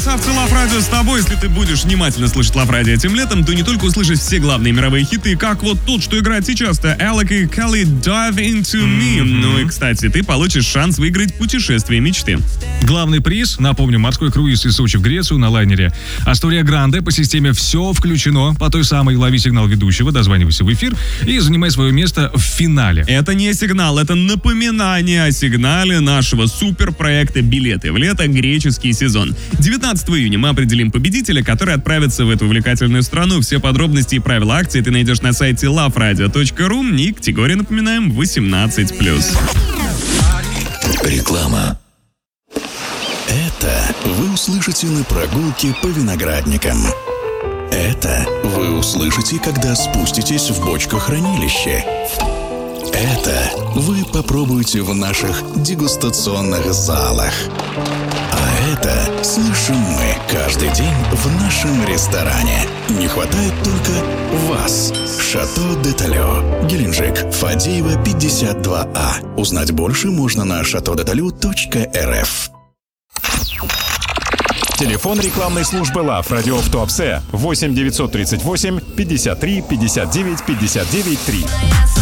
красавцы, Love Radio с тобой. Если ты будешь внимательно слушать Love Radio этим летом, то не только услышишь все главные мировые хиты, как вот тут, что играет сейчас-то, Alec и Kelly Dive Into Me. Ну и, кстати, ты получишь шанс выиграть путешествие мечты. Главный приз, напомню, морской круиз из Сочи в Грецию на лайнере Астория Гранде по системе «Все включено». По той самой лови сигнал ведущего, дозванивайся в эфир и занимай свое место в финале. Это не сигнал, это напоминание о сигнале нашего суперпроекта «Билеты в лето. Греческий сезон». 19 июня мы определим победителя, который отправится в эту увлекательную страну. Все подробности и правила акции ты найдешь на сайте loveradio.ru и категория, напоминаем, 18+. Реклама. Это вы услышите на прогулке по виноградникам. Это вы услышите, когда спуститесь в бочкохранилище. Это вы попробуете в наших дегустационных залах. А это слышим мы каждый день в нашем ресторане. Не хватает только вас. Шато де Талё, Геленджик, Фадеева, 52А. Узнать больше можно на chateaudetalu.rf. Телефон рекламной службы Love Radio в Туапсе 8 938 53 59 59 3.